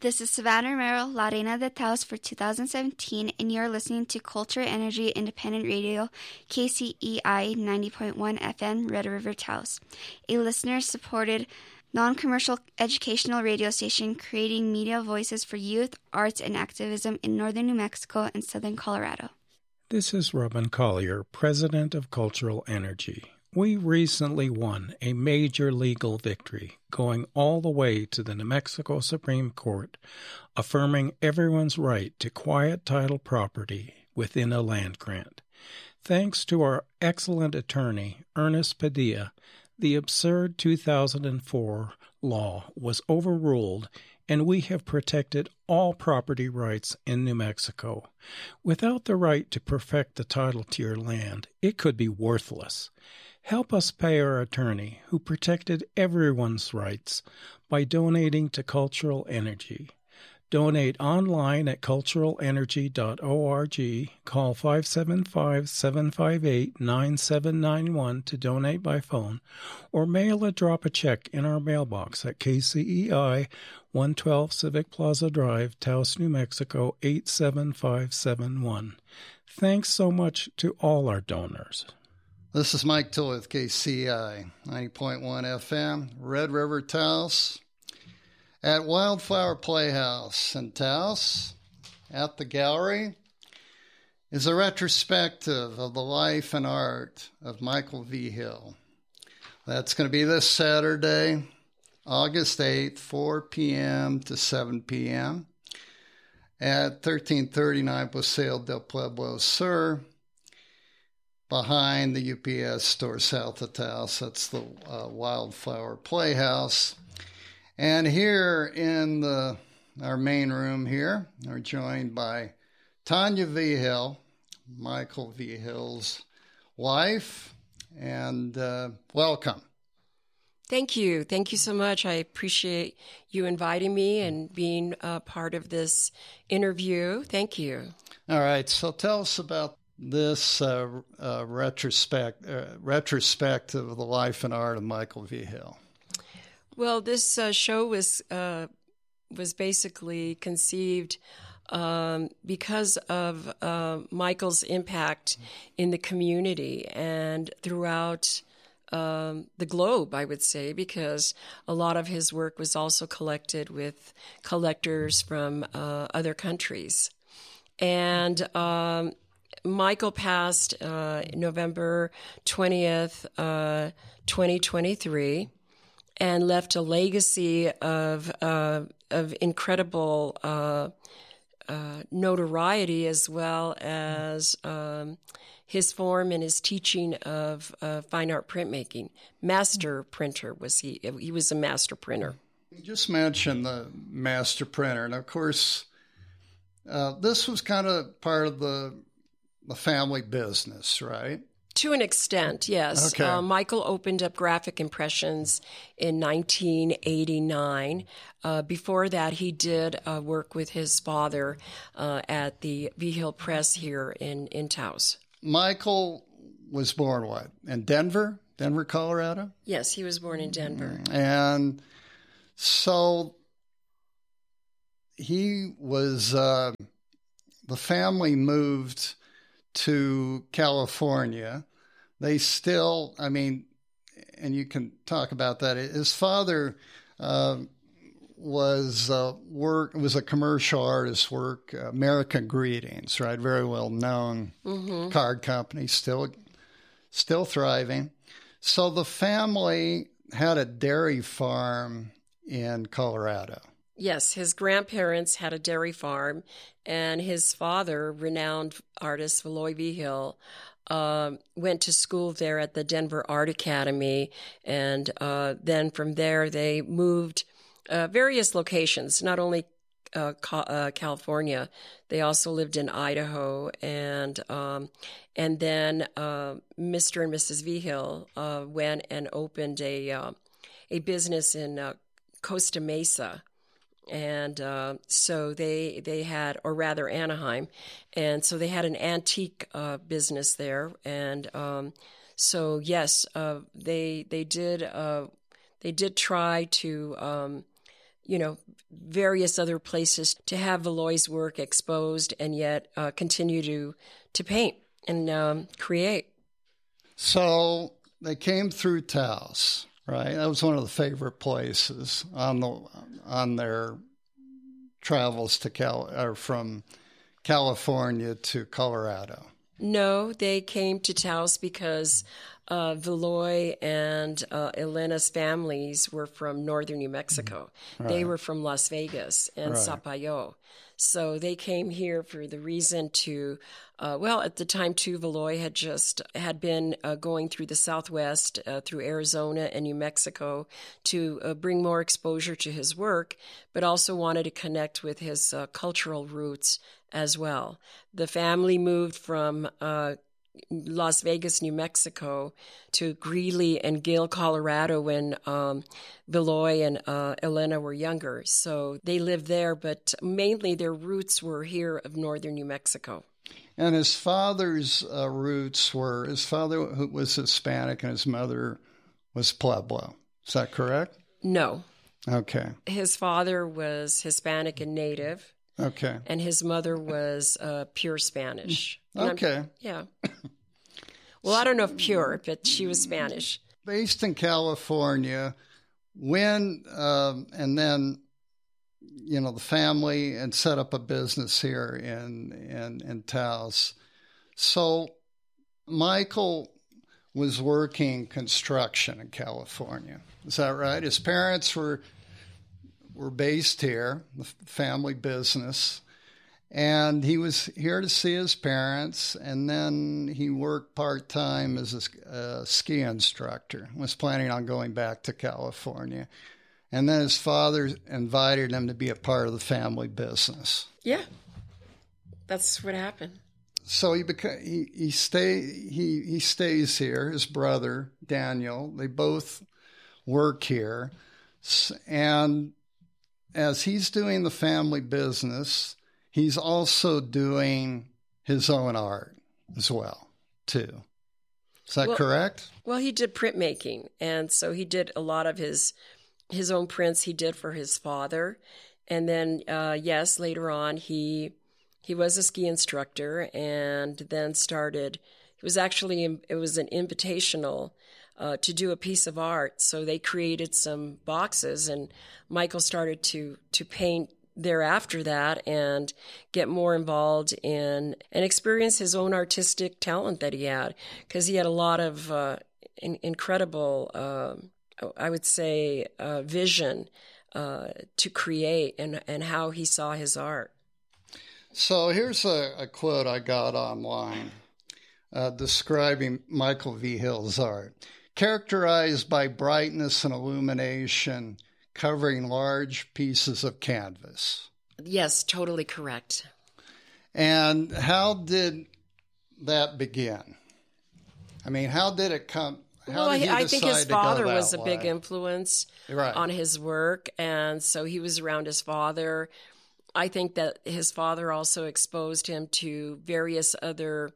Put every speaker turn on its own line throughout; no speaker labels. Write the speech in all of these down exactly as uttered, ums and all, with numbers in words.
This is Savannah Romero, La Reina de Taos for two thousand seventeen, and you're listening to Culture Energy Independent Radio, K C E I ninety point one F M, Red River, Taos, a listener-supported, non-commercial educational radio station creating media voices for youth, arts, and activism in northern New Mexico and southern Colorado.
This is Robin Collier, president of Cultural Energy. We recently won a major legal victory, going all the way to the New Mexico Supreme Court, affirming everyone's right to quiet title property within a land grant. Thanks to our excellent attorney, Ernest Padilla, the absurd two thousand four law was overruled, and we have protected all property rights in New Mexico. Without the right to perfect the title to your land, it could be worthless. Help us pay our attorney, who protected everyone's rights, by donating to Cultural Energy. Donate online at cultural energy dot org, call five seven five, seven five eight, nine seven nine one to donate by phone, or mail a drop a check in our mailbox at K C E I, one twelve Civic Plaza Drive, Taos, New Mexico, eight seven five seven one. Thanks so much to all our donors.
This is Mike Tiller with K C I, ninety point one F M, Red River, Taos, at Wildflower Playhouse in Taos. At the gallery is a retrospective of the life and art of Michael Vigil. That's going to be this Saturday, August eighth, four p.m. to seven p.m. at thirteen thirty-nine Paseo del Pueblo Sur, behind the U P S store south of Taos. That's the uh, Wildflower Playhouse. And here in the our main room here, we're joined by Tanya Vigil, Michael Vigil's wife, and uh, welcome.
Thank you. Thank you so much. I appreciate you inviting me and being a part of this interview. Thank you.
All right. So tell us about this uh, uh, retrospect, uh, retrospective of the life and art of Michael Vigil.
Well, this uh, show was uh, was basically conceived um, because of uh, Michael's impact in the community and throughout um, the globe, I would say, because a lot of his work was also collected with collectors from uh, other countries. And um, Michael passed uh, November twentieth, uh, twenty twenty-three, and left a legacy of uh, of incredible uh, uh, notoriety, as well as um, his form and his teaching of uh, fine art printmaking. Master printer was he. He was a master printer.
You just mentioned the master printer, and of course, uh, this was kind of part of the the family business, right?
To an extent, yes.
Okay.
Uh, Michael opened up Graphic Impressions in nineteen eighty-nine. Uh, before that, he did uh, work with his father uh, at the Vigil Press here in, in Taos.
Michael was born, what, in Denver? Denver, Colorado?
Yes, he was born in Denver.
And so he was, uh, the family moved to California. They still, I mean, and you can talk about that. His father uh, was uh, work was a commercial artist. Work American Greetings, right? Very well known mm-hmm. card company, still still thriving. So the family had a dairy farm in Colorado.
Yes, his grandparents had a dairy farm, and his father, renowned artist Valois Vigil, uh, went to school there at the Denver Art Academy, and uh, then from there they moved uh, various locations, not only uh, ca- uh, California, they also lived in Idaho, and um, and then uh, Mister and Missus Vigil uh, went and opened a uh, a business in uh, Costa Mesa. And uh, so they they had, or rather Anaheim, and so they had an antique uh, business there. And um, so yes, uh, they they did uh, they did try to um, you know, various other places to have Valois' work exposed and yet uh, continue to, to paint and um, create.
So they came through Taos, right? That was one of the favorite places on the on their travels to Cal or from California to Colorado.
No, they came to Taos because uh, Valois and uh, Elena's families were from northern New Mexico. Right. They were from Las Vegas and right. Zapallo. So they came here for the reason to, uh, well, at the time, too, Valois had just had been uh, going through the Southwest, uh, through Arizona and New Mexico to uh, bring more exposure to his work, but also wanted to connect with his uh, cultural roots as well. The family moved from uh, Las Vegas, New Mexico, to Greeley and Gale, Colorado when um, Valois and uh, Elena were younger. So they lived there, but mainly their roots were here of northern New Mexico.
And his father's uh, roots were, his father was Hispanic and his mother was Pueblo. Is that correct?
No.
Okay.
His father was Hispanic and Native.
Okay.
And his mother was uh, pure Spanish.
Okay.
Yeah. Well, I don't know if pure, but she was Spanish.
Based in California, when, um, and then, you know, the family and set up a business here in, in, in Taos. So Michael was working construction in California. Is that right? His parents were were based here, the family business. And he was here to see his parents, and then he worked part-time as a uh, ski instructor, was planning on going back to California. And then his father invited him to be a part of the family business.
Yeah, that's what happened.
So he beca- he he, stay, he he stays here, his brother, Daniel. They both work here. And as he's doing the family business, he's also doing his own art as well, too. Is that
well,
correct?
Well, he did printmaking, and so he did a lot of his his own prints he did for his father. And then, uh, yes, later on, he he was a ski instructor and then started, it was actually, it was an invitational uh, to do a piece of art. So they created some boxes, and Michael started to to paint thereafter that and get more involved in and experience his own artistic talent that he had, because he had a lot of uh, in, incredible, uh, I would say, uh, vision uh, to create and, and how he saw his art.
So here's a, a quote I got online uh, describing Michael V. Hill's art. Characterized by brightness and illumination, covering large pieces of canvas.
Yes, totally correct.
And how did that begin? I mean, how did it come? How
well,
did he
I think his father was a
way?
big influence
right.
on his work, and so he was around his father. I think that his father also exposed him to various other,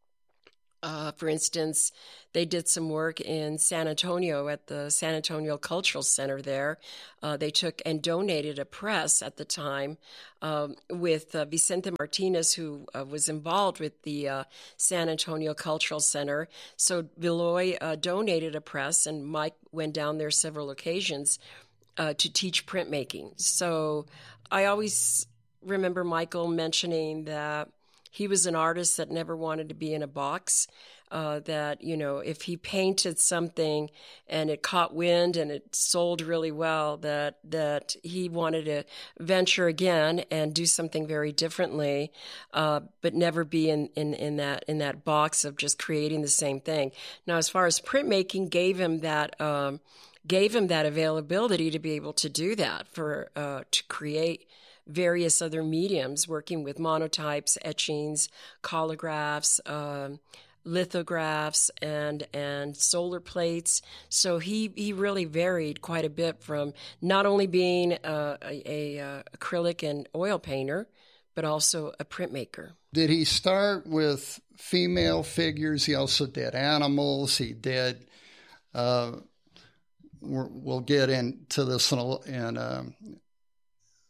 uh, for instance, they did some work in San Antonio at the San Antonio Cultural Center there. Uh, they took and donated a press at the time um, with uh, Vicente Martinez, who uh, was involved with the uh, San Antonio Cultural Center. So Valois uh, donated a press, and Mike went down there several occasions uh, to teach printmaking. So I always remember Michael mentioning that he was an artist that never wanted to be in a box. Uh, that, you know, if he painted something and it caught wind and it sold really well, that that he wanted to venture again and do something very differently, uh, but never be in, in, in that in that box of just creating the same thing. Now, as far as printmaking, gave him that um, gave him that availability to be able to do that, for uh, to create various other mediums, working with monotypes, etchings, collagraphs, um, lithographs, and and solar plates. So he he really varied quite a bit from not only being uh, a, a, a acrylic and oil painter, but also a printmaker.
Did he start with female figures? He also did animals. He did. Uh, we'll get into this in a, in a,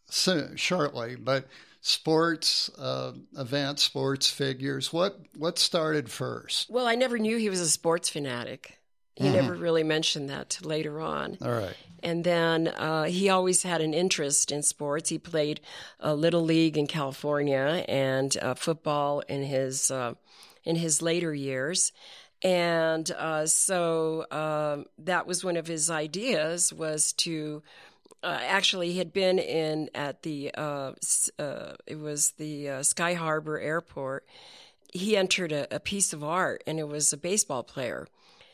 soon, shortly, but sports uh, events, sports figures. What what started first?
Well, I never knew he was a sports fanatic. He mm-hmm. never really mentioned that till later on.
All right.
And then uh, he always had an interest in sports. He played uh, Little League in California and uh, football in his uh, in his later years. And uh, so uh, that was one of his ideas, was to uh, actually he had been in at the uh, uh, it was the uh, Sky Harbor Airport. He entered a, a piece of art, and it was a baseball player.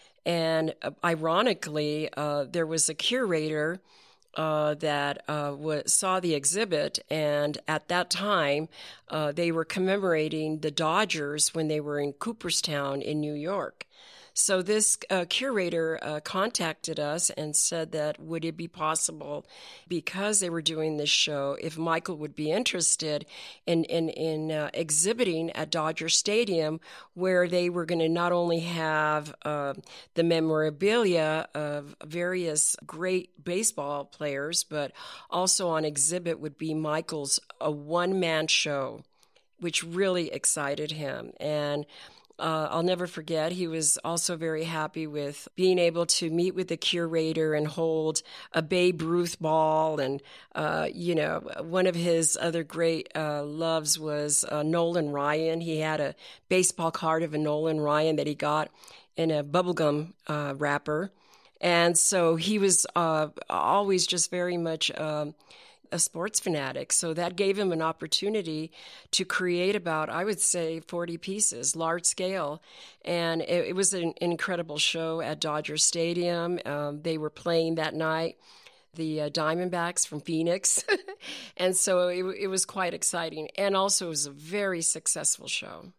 And uh, ironically, uh, there was a curator uh, that uh, w- saw the exhibit, and at that time, uh, they were commemorating the Dodgers when they were in Cooperstown in New York. So this uh, curator uh, contacted us and said that would it be possible, because they were doing this show, if Michael would be interested in in, in uh, exhibiting at Dodger Stadium, where they were going to not only have uh, the memorabilia of various great baseball players, but also on exhibit would be Michael's a one-man show, which really excited him. And Uh, I'll never forget, he was also very happy with being able to meet with the curator and hold a Babe Ruth ball. And, uh, you know, one of his other great uh, loves was uh, Nolan Ryan. He had a baseball card of a Nolan Ryan that he got in a bubblegum uh, wrapper. And so he was uh, always just very much Um, a sports fanatic. So that gave him an opportunity to create about, I would say, forty pieces, large scale. And it, it was an incredible show at Dodger Stadium. Um, they were playing that night, the uh, Diamondbacks from Phoenix. And so it, it was quite exciting. And also it was a very successful show.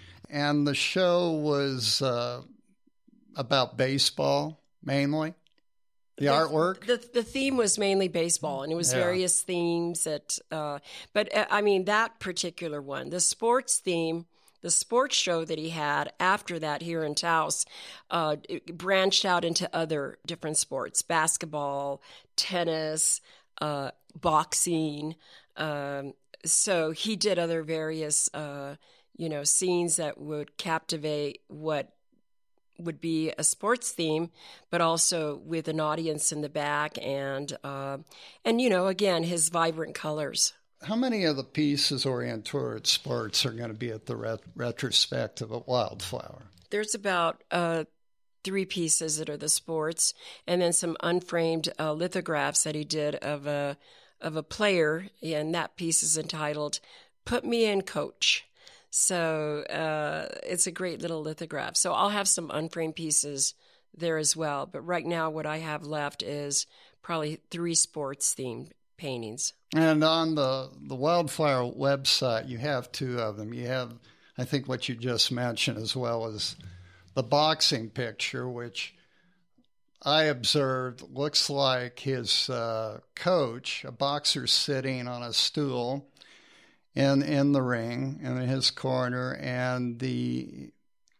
And the show was uh, about baseball mainly? The, the artwork?
The the theme was mainly baseball, and it was yeah. various themes that, uh, but uh, I mean, that particular one, the sports theme, the sports show that he had after that here in Taos, uh, it branched out into other different sports, basketball, tennis, uh, boxing. Um, so he did other various, uh, you know, scenes that would captivate what would be a sports theme, but also with an audience in the back, and uh, and you know, again, his vibrant colors.
How many of the pieces oriented toward sports are going to be at the ret- retrospective at Wildflower?
There's about uh, three pieces that are the sports, and then some unframed uh, lithographs that he did of a of a player, and that piece is entitled "Put Me in, Coach." So uh, it's a great little lithograph. So I'll have some unframed pieces there as well. But right now what I have left is probably three sports-themed paintings.
And on the, the Wildflower website, you have two of them. You have, I think, what you just mentioned, as well as the boxing picture, which I observed looks like his uh, coach, a boxer sitting on a stool in in the ring in his corner, and the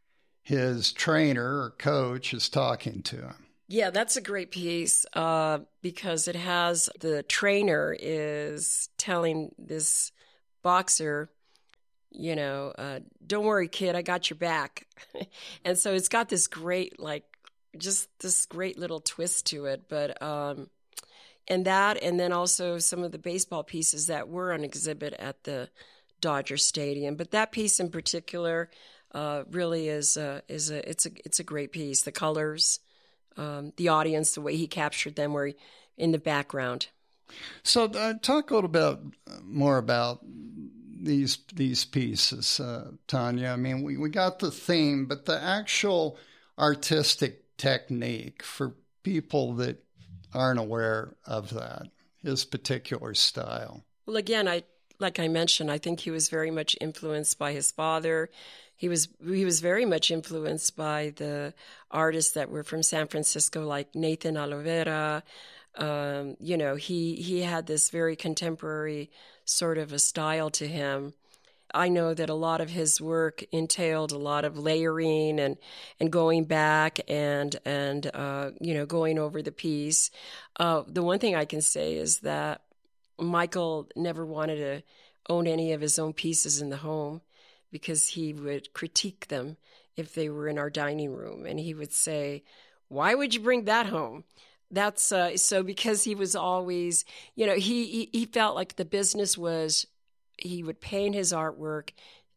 his trainer or coach is talking to him.
Yeah, that's a great piece uh, because it has the trainer is telling this boxer, you know, uh, don't worry, kid, I got your back. And so it's got this great, like, just this great little twist to it. But um, and that, and then also some of the baseball pieces that were on exhibit at the Dodger Stadium. But that piece in particular uh, really is a, is a it's a it's a great piece. The colors, um, the audience, the way he captured them, were in the background.
So uh, talk a little bit more about these these pieces, uh, Tanya. I mean, we, we got the theme, but the actual artistic technique for people that aren't aware of that, his particular style.
Well, again, I like I mentioned, I think he was very much influenced by his father. He was he was very much influenced by the artists that were from San Francisco, like Nathan Alovera. Um, you know, he he had this very contemporary sort of a style to him. I know that a lot of his work entailed a lot of layering and, and going back and, and uh, you know, going over the piece. Uh, the one thing I can say is that Michael never wanted to own any of his own pieces in the home because he would critique them if they were in our dining room. And he would say, why would you bring that home? That's uh, so because he was always, you know, he, he, he felt like the business was, he would paint his artwork.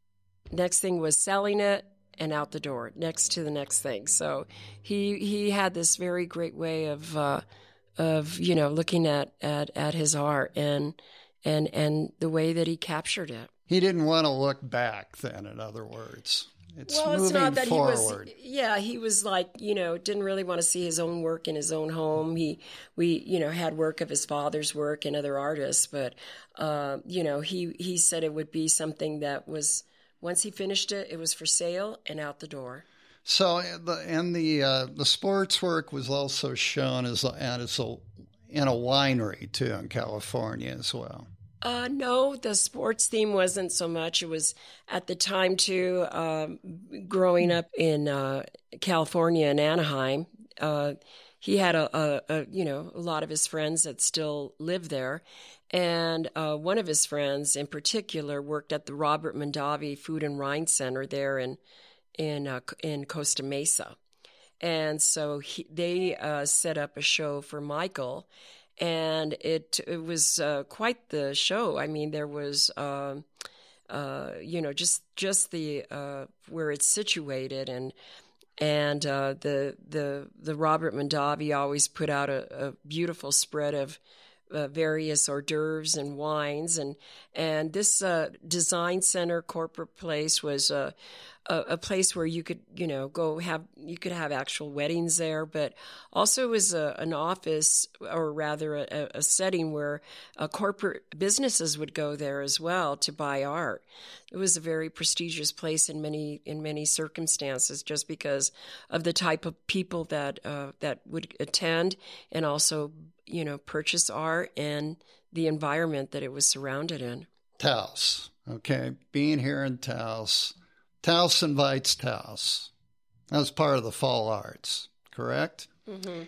Next thing was selling it and out the door, next to the next thing. So he he had this very great way of, uh, of you know, looking at, at, at his art and and and the way that he captured it.
He didn't want to look back then, in other words. It's
well,
moving
it's not that
forward.
He was, yeah, he was like, you know, didn't really want to see his own work in his own home. He, we, you know, had work of his father's work and other artists, but, uh, you know, he, he said it would be something that was, once he finished it, it was for sale and out the door.
So, the, and the uh, the sports work was also shown as a, as a, in a winery too in California as well.
Uh, no, the sports theme wasn't so much. It was at the time, too, um, growing up in uh, California and Anaheim, uh, he had, a, a, a, you know, a lot of his friends that still live there. And uh, one of his friends in particular worked at the Robert Mondavi Food and Wine Center there in in, uh, in Costa Mesa. And so he, they uh, set up a show for Michael. And it it was uh, quite the show. I mean, there was, uh, uh, you know, just just the uh, where it's situated, and and uh, the the the Robert Mondavi always put out a, a beautiful spread of uh, various hors d'oeuvres and wines, and and this uh, design center corporate place was a. A, a place where you could, you know, go have, you could have actual weddings there, but also was a, an office, or rather a, a setting where uh, corporate businesses would go there as well to buy art. It was a very prestigious place in many in many circumstances, just because of the type of people that uh, that would attend and also, you know, purchase art and the environment that it was surrounded in.
Taos, okay, being here in Taos. Taos Invites Taos. That was part of the Fall Arts, correct?
Mm-hmm.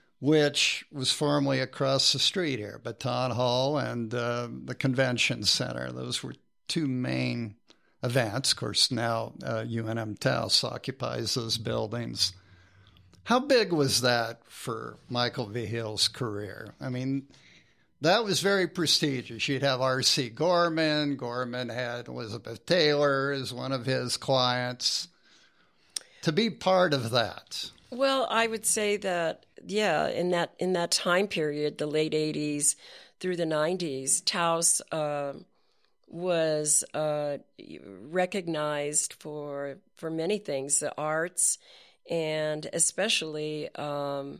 Which was formerly across the street here, Baton Hall and uh, the Convention Center. Those were two main events. Of course, now uh, U N M Taos occupies those buildings. How big was that for Michael Vigil's career? I mean, that was very prestigious. You'd have R C Gorman. Gorman had Elizabeth Taylor as one of his clients. To be part of that.
Well, I would say that, yeah, in that in that time period, the late eighties through the nineties, Taos uh, was uh, recognized for for many things, the arts, and especially um,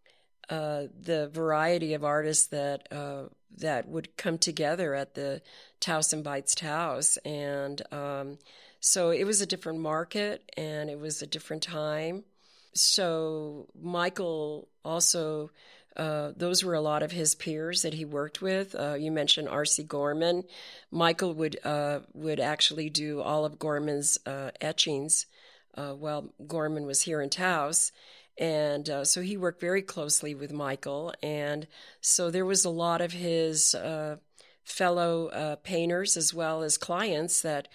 Uh, the variety of artists that uh, that would come together at the Taos Invites Taos. And um, so it was a different market and it was a different time. So Michael also, uh, those were a lot of his peers that he worked with. Uh, you mentioned R C Gorman. Michael would, uh, would actually do all of Gorman's uh, etchings uh, while Gorman was here in Taos. And uh, so he worked very closely with Michael. And so there was a lot of his uh, fellow uh, painters as well as clients that